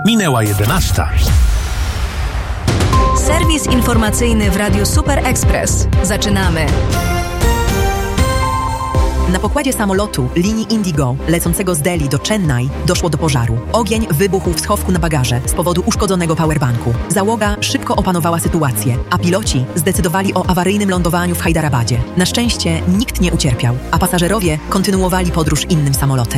Minęła 11. Serwis informacyjny w Radiu Super Express. Zaczynamy. Na pokładzie samolotu linii Indigo lecącego z Delhi do Chennai doszło do pożaru. Ogień wybuchł w schowku na bagaże z powodu uszkodzonego powerbanku. Załoga szybko opanowała sytuację, a piloci zdecydowali o awaryjnym lądowaniu w Hajdarabadzie. Na szczęście nikt nie ucierpiał, a pasażerowie kontynuowali podróż innym samolotem.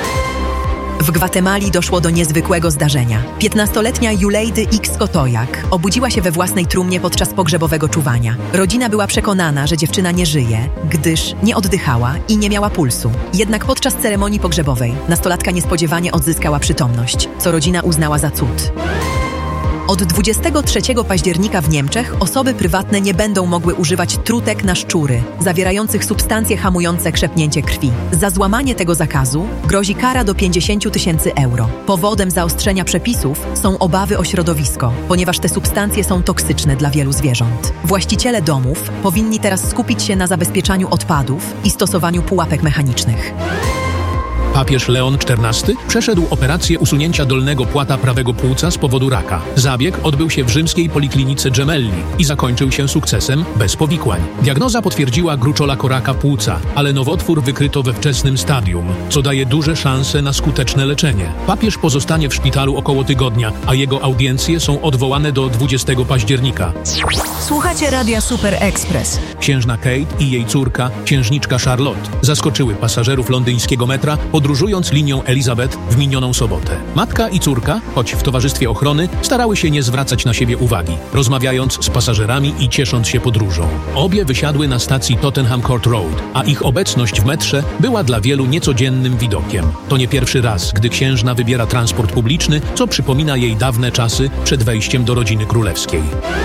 W Gwatemali doszło do niezwykłego zdarzenia. 15-letnia Yuleidy X Kotojak obudziła się we własnej trumnie podczas pogrzebowego czuwania. Rodzina była przekonana, że dziewczyna nie żyje, gdyż nie oddychała i nie miała pulsu. Jednak podczas ceremonii pogrzebowej nastolatka niespodziewanie odzyskała przytomność, co rodzina uznała za cud. Od 23 października w Niemczech osoby prywatne nie będą mogły używać trutek na szczury, zawierających substancje hamujące krzepnięcie krwi. Za złamanie tego zakazu grozi kara do 50 000 euro. Powodem zaostrzenia przepisów są obawy o środowisko, ponieważ te substancje są toksyczne dla wielu zwierząt. Właściciele domów powinni teraz skupić się na zabezpieczaniu odpadów i stosowaniu pułapek mechanicznych. Papież Leon XIV przeszedł operację usunięcia dolnego płata prawego płuca z powodu raka. Zabieg odbył się w rzymskiej poliklinice Gemelli i zakończył się sukcesem bez powikłań. Diagnoza potwierdziła gruczołaka raka płuca, ale nowotwór wykryto we wczesnym stadium, co daje duże szanse na skuteczne leczenie. Papież pozostanie w szpitalu około tygodnia, a jego audiencje są odwołane do 20 października. Słuchacie Radia Super Express. Księżna Kate i jej córka, księżniczka Charlotte, zaskoczyły pasażerów londyńskiego metra, podróżując linią Elizabeth w minioną sobotę. Matka i córka, choć w towarzystwie ochrony, starały się nie zwracać na siebie uwagi, rozmawiając z pasażerami i ciesząc się podróżą. Obie wysiadły na stacji Tottenham Court Road, a ich obecność w metrze była dla wielu niecodziennym widokiem. To nie pierwszy raz, gdy księżna wybiera transport publiczny, co przypomina jej dawne czasy przed wejściem do rodziny królewskiej.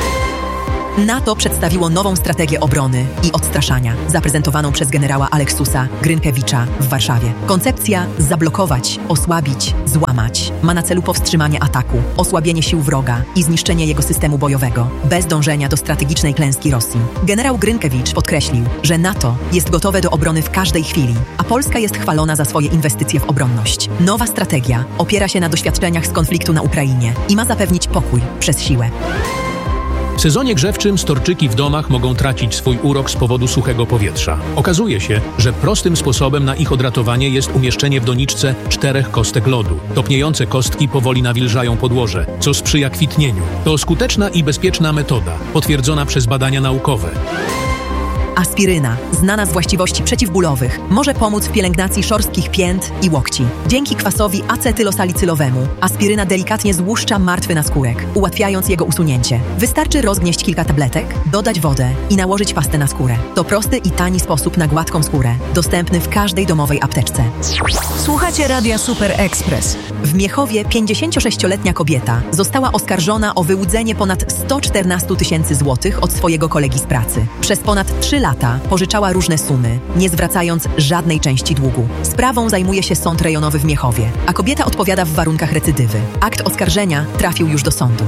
NATO przedstawiło nową strategię obrony i odstraszania, zaprezentowaną przez generała Aleksusa Grynkiewicza w Warszawie. Koncepcja zablokować, osłabić, złamać ma na celu powstrzymanie ataku, osłabienie sił wroga i zniszczenie jego systemu bojowego, bez dążenia do strategicznej klęski Rosji. Generał Grynkiewicz podkreślił, że NATO jest gotowe do obrony w każdej chwili, a Polska jest chwalona za swoje inwestycje w obronność. Nowa strategia opiera się na doświadczeniach z konfliktu na Ukrainie i ma zapewnić pokój przez siłę. W sezonie grzewczym storczyki w domach mogą tracić swój urok z powodu suchego powietrza. Okazuje się, że prostym sposobem na ich odratowanie jest umieszczenie w doniczce 4 kostek lodu. Topniejące kostki powoli nawilżają podłoże, co sprzyja kwitnieniu. To skuteczna i bezpieczna metoda, potwierdzona przez badania naukowe. Aspiryna, znana z właściwości przeciwbólowych, może pomóc w pielęgnacji szorstkich pięt i łokci. Dzięki kwasowi acetylosalicylowemu aspiryna delikatnie złuszcza martwy naskórek, ułatwiając jego usunięcie. Wystarczy rozgnieść kilka tabletek, dodać wodę i nałożyć pastę na skórę. To prosty i tani sposób na gładką skórę, dostępny w każdej domowej apteczce. Słuchacie Radia Super Express. W Miechowie 56-letnia kobieta została oskarżona o wyłudzenie ponad 114 000 złotych od swojego kolegi z pracy. Przez ponad 3 lata pożyczała różne sumy, nie zwracając żadnej części długu. Sprawą zajmuje się Sąd Rejonowy w Miechowie, a kobieta odpowiada w warunkach recydywy. Akt oskarżenia trafił już do sądu.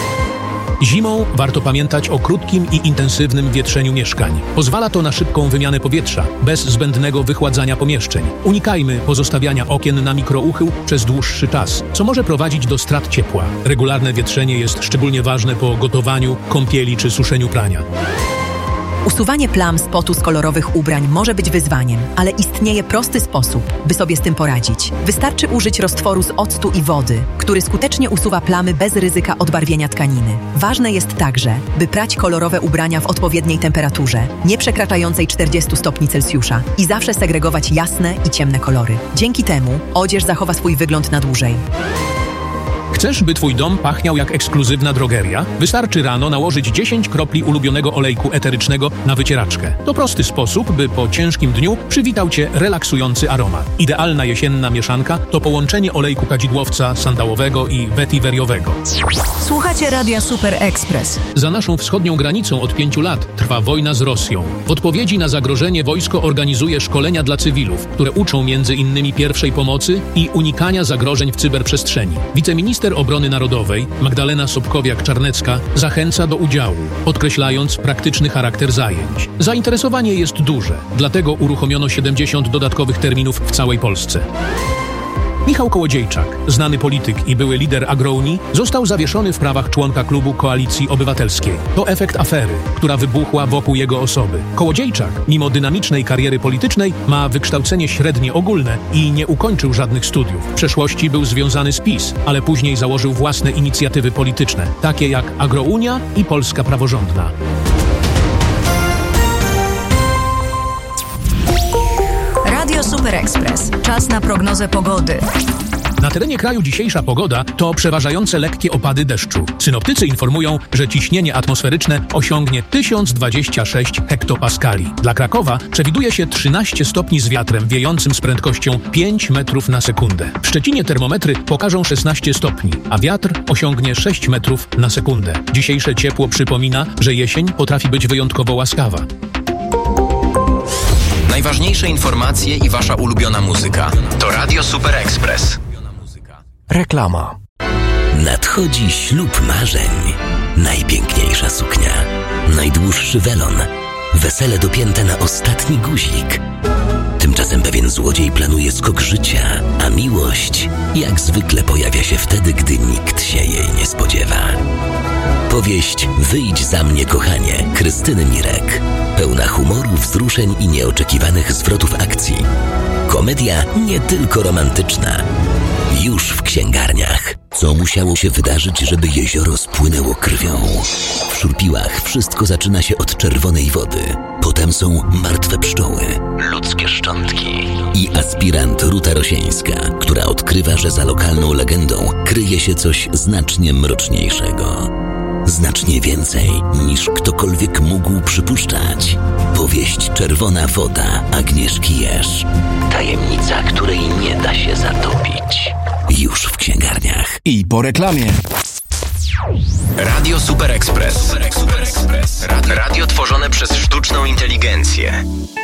Zimą warto pamiętać o krótkim i intensywnym wietrzeniu mieszkań. Pozwala to na szybką wymianę powietrza, bez zbędnego wychładzania pomieszczeń. Unikajmy pozostawiania okien na mikrouchył przez dłuższy czas, co może prowadzić do strat ciepła. Regularne wietrzenie jest szczególnie ważne po gotowaniu, kąpieli czy suszeniu prania. Usuwanie plam z potu z kolorowych ubrań może być wyzwaniem, ale istnieje prosty sposób, by sobie z tym poradzić. Wystarczy użyć roztworu z octu i wody, który skutecznie usuwa plamy bez ryzyka odbarwienia tkaniny. Ważne jest także, by prać kolorowe ubrania w odpowiedniej temperaturze, nie przekraczającej 40 stopni Celsjusza i zawsze segregować jasne i ciemne kolory. Dzięki temu odzież zachowa swój wygląd na dłużej. Chcesz, by twój dom pachniał jak ekskluzywna drogeria? Wystarczy rano nałożyć 10 kropli ulubionego olejku eterycznego na wycieraczkę. To prosty sposób, by po ciężkim dniu przywitał cię relaksujący aromat. Idealna jesienna mieszanka to połączenie olejku kadzidłowca sandałowego i wetiveriowego. Słuchacie Radia Super Express. Za naszą wschodnią granicą od 5 lat trwa wojna z Rosją. W odpowiedzi na zagrożenie wojsko organizuje szkolenia dla cywilów, które uczą m.in. pierwszej pomocy i unikania zagrożeń w cyberprzestrzeni. Wiceminister Obrony Narodowej Magdalena Sobkowiak-Czarnecka zachęca do udziału, podkreślając praktyczny charakter zajęć. Zainteresowanie jest duże, dlatego uruchomiono 70 dodatkowych terminów w całej Polsce. Michał Kołodziejczak, znany polityk i były lider Agrounii, został zawieszony w prawach członka klubu Koalicji Obywatelskiej. To efekt afery, która wybuchła wokół jego osoby. Kołodziejczak, mimo dynamicznej kariery politycznej, ma wykształcenie średnie ogólne i nie ukończył żadnych studiów. W przeszłości był związany z PiS, ale później założył własne inicjatywy polityczne, takie jak Agrounia i Polska Praworządna. Radio Super Express. Czas na prognozę pogody. Na terenie kraju dzisiejsza pogoda to przeważające lekkie opady deszczu. Synoptycy informują, że ciśnienie atmosferyczne osiągnie 1026 hektopaskali. Dla Krakowa przewiduje się 13 stopni z wiatrem wiejącym z prędkością 5 metrów na sekundę. W Szczecinie termometry pokażą 16 stopni, a wiatr osiągnie 6 metrów na sekundę. Dzisiejsze ciepło przypomina, że jesień potrafi być wyjątkowo łaskawa. Najważniejsze informacje i wasza ulubiona muzyka. To Radio Super Express. Reklama. Nadchodzi ślub marzeń. Najpiękniejsza suknia. Najdłuższy welon. Wesele dopięte na ostatni guzik. Tymczasem pewien złodziej planuje skok życia, a miłość jak zwykle pojawia się wtedy, gdy nikt się jej nie spodziewa. Powieść Wyjdź za mnie, kochanie, Krystyny Mirek. Pełna humoru, wzruszeń i nieoczekiwanych zwrotów akcji. Komedia nie tylko romantyczna. Już w księgarniach. Co musiało się wydarzyć, żeby jezioro spłynęło krwią? W Szurpiłach wszystko zaczyna się od czerwonej wody. Potem są martwe pszczoły, ludzkie szczątki i aspirant Ruta Rosieńska, która odkrywa, że za lokalną legendą kryje się coś znacznie mroczniejszego. Znacznie więcej niż ktokolwiek mógł przypuszczać. Powieść Czerwona woda Agnieszki Jerz. Tajemnica, której nie da się zatopić. Już w księgarniach. I po reklamie. Radio Super Express. Radio tworzone przez sztuczną inteligencję.